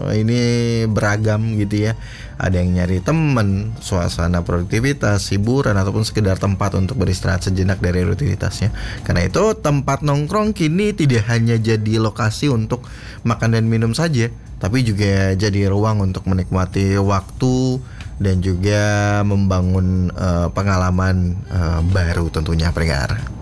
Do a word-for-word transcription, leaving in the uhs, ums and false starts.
ini beragam gitu ya. Ada yang nyari temen, suasana produktivitas, hiburan, ataupun sekedar tempat untuk beristirahat sejenak dari rutinitasnya. Karena itu tempat nongkrong kini tidak hanya jadi lokasi untuk makan dan minum saja, tapi juga jadi ruang untuk menikmati waktu dan juga membangun uh, pengalaman uh, baru tentunya, pendengar.